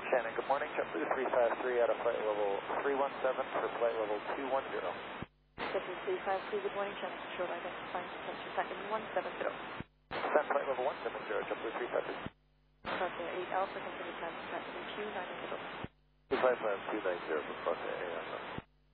Shannon, good morning. JetBlue 353 out of flight level 317 for flight level 210. JetBlue 353, good morning. Channel control identifying departure second 170. Descent flight level 170, JetBlue 353. Crossing 8 Alpha, continue time to 290. 255 290 for Crossing 8 Alpha.